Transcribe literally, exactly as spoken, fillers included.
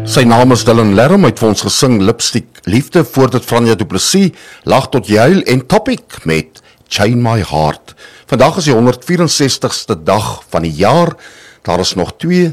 Sy naam is Dylan Lerm, uit vir ons gesing Lipstick Liefde, voor dit Franja Du Plessis, Lag tot Juil en Topic met Chain My Heart. Vandag is die honderd vierensestigste dag van die jaar, daar is nog twee